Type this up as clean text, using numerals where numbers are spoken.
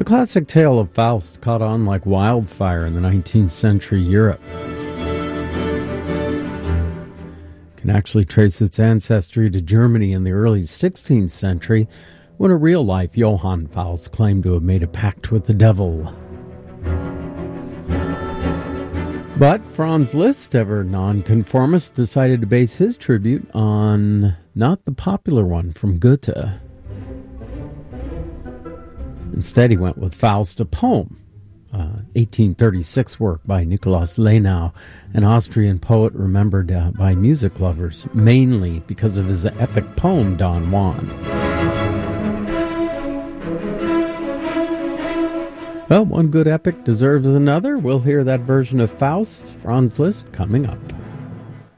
classic tale of Faust caught on like wildfire in the 19th century Europe. Can actually trace its ancestry to Germany in the early 16th century, when a real-life Johann Faust claimed to have made a pact with the devil. But Franz Liszt, ever nonconformist, decided to base his tribute on not the popular one from Goethe. Instead, he went with Faust, a poem, 1836 work by Nikolaus Lenau, an Austrian poet remembered by music lovers, mainly because of his epic poem, Don Juan. Well, one good epic deserves another. We'll hear that version of Faust, Franz Liszt, coming up.